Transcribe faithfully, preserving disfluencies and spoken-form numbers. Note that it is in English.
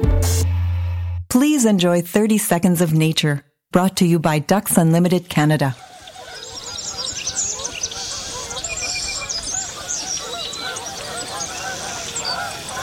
Please enjoy thirty seconds of nature, brought to you by Ducks Unlimited Canada.